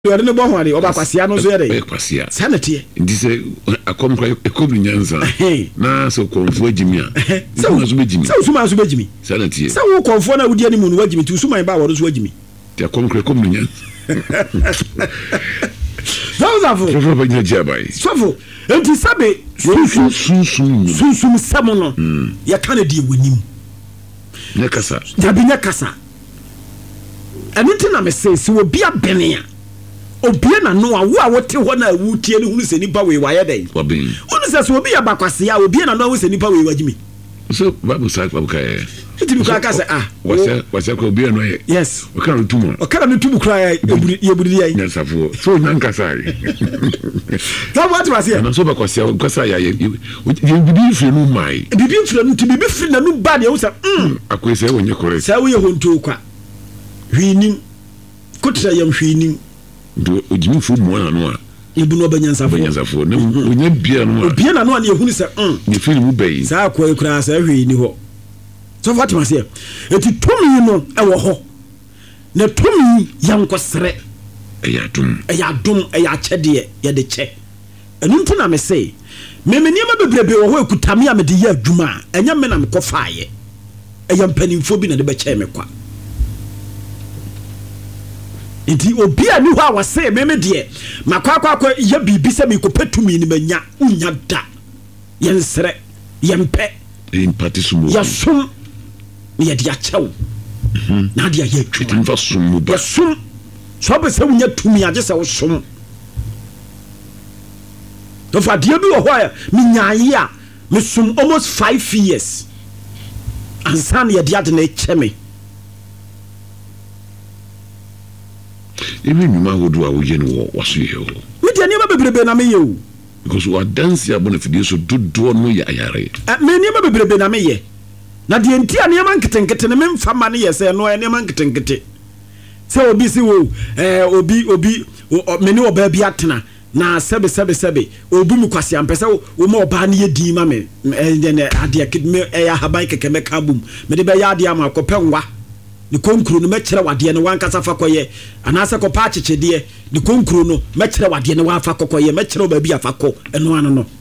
yore ne bo hware oba kwasia no so yere kwasia sanete ndi se akomkra ekobru nyanza na so konfo agimi a so so begimi so suma so begimi sanete so wo konfo na wudi ani mu no wagimi ti suma ba woro so wagimi ti akomkra ekobru nyanza Sofo banya jabai Sofo enti sabe susum samono ya kanadi wanim nyakasa dabinya kasa anunti na me say si obi abenia obie na no a wo a wote ho na awutie ne hunu se nipa we waye den obin hunu se so obi abakwase ya obie na no wo se nipa we wagimi so babu sa babu kai enti bi ka say wasa ko obie no yes o kana tumu kra ya eburi ya nyasafo so nyankasa ai so what was here na so bakwase kwasa ya bibi firi no mai bibi firi na no ba de wo say akwese wonye correct sa wo ye honto kwa hwinim kutra yam hwinim do ojimi fu mo na no a ibu no banyansafo na onya bia no a bia na no a ne ehunu se ni firi mu bai sa kwa kura sa hwini ho so Fatima se eti tumi no ewo ho na tumi yankosere eya dum eya chede ye de che enunti na me se memeni ma bebrebe wo ho ekutame a me de ye adwuma enya me na me kofaaye eya mpanimfo bi na de be che me kwa enti obi ani ho a wase meme de makwa ya bibi se me kopetumi ni manya unya da yensere yempe empati sumo ya sum ye dia chew na dia ye twetun fa sum ba sum so be se unya tumi age se wo sum to fa dia bi wo ho ya me nyaaye a me sum almost 5 years ansan ye dia de na echeme even you ma wodu a wo je no waso ye ho me dia ne ba bebrebe na me ye o because we dance ya bona fidie so dodo no ya ayare me ne ba bebrebe na me ye na de enti a ne ma nketenkete ne me mfa ma ne ye se no ne ma nketenkete se obi si wo obi me ne oba bi atena na sebe obi mu kwase ampese wo ma oba ne ye di ma me ne ade akidme ya haban keke me ka bum me de be ya ade ama kopenwa ni konkuru no mekere wade ne wankasa fa koye anase ko pa chechede ni konkuru no mekere wade ne wafa kokoye mekere oba bi afako eno ano no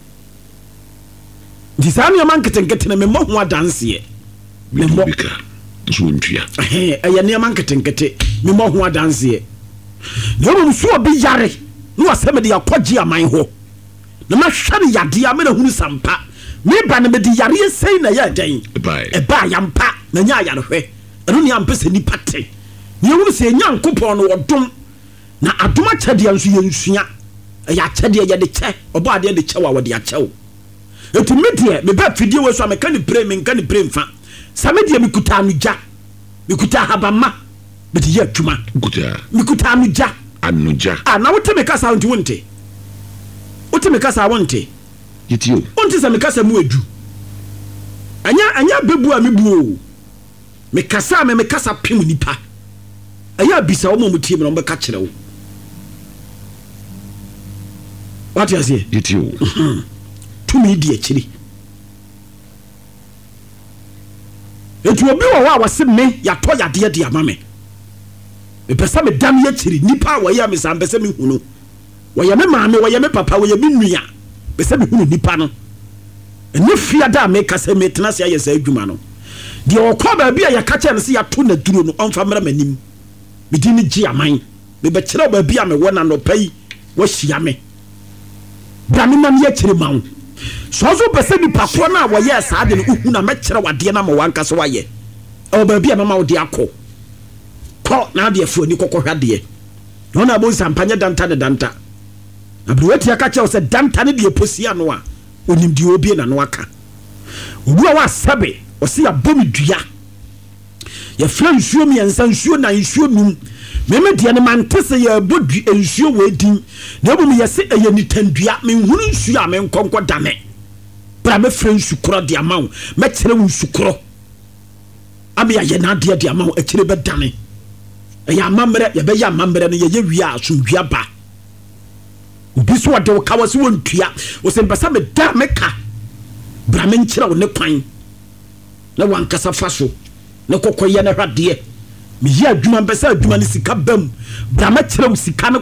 di sami ya manketenkete ne me mo ho adanse me mo bika so ntua ya ne manketenkete me mo ho adanse ne mo so obi yare no aseme de yakwaji aman ho na ma hware yade a me na hunu sampa me ba ne me di yare sei na ya den e ba ya mpa na nya yare hwe eno ni ampese ni pate ni ewu se nyankopon no wodom na adoma chade anso ye nsua ya chade ye de che obo ade de che wa wode achew eti medie me ba fidie we so me kan pray mfa sa medie me kuta anuja me kuta habama me de ye adwuma me kuta anuja na wote me kasa wonte wote me kasa wonte yitio wonte sa me kasa mu edu anya bebu a me buo me kasa pim nipa aya bisa wo mo tie me no be ka kire wo what you say yitio tumi di akiri etu obi wo wa wase me ya to yade de amame me pesa me dam ya kiri nipa wo ya me sam pesa me hunu wo ya me maame wo ya me papa wo ya me nua pesa me hunu nipa no ene fia da me kasa me tena se ayesa adwuma no de okoba bia ya kacha ne se ya to na duro no onfa mra manim me di ni gi aman me be kire ba bia me wona no pai wo hia me bra me nam ya kire mawo so pese ni pakwa na wo ye sa de no uhu na me kire wade na ma wanka so waye o ba bia ma wo de akọ ko na de afuani kokko hwade no na bo sampanya danta na bruweti akacha o se danta ne de posia no a onim di obi na no aka obu a wa sabe o se ya bomi dua ya fra nsuo mi ensa nsuo na nsuo num meme de ne mantese ya bodu nsuo we din na bomi ya se eye ni tandua me hunu nsuo a me nkonko dame bra me fra nsukro de amawo me kire wo nsukro abi ya na de amawo a kire be dame ya mamre ya be ya mamre no ye wia asundua ba obi so de wo kawase wontua wo se mpasa me da me ka bra me nkira wo ne kwan na wankasa fa so na kokoye na hwade me yi adwuma mpɛ sɛ adwuma ne sika bam bra mɛkyerɛ wo sika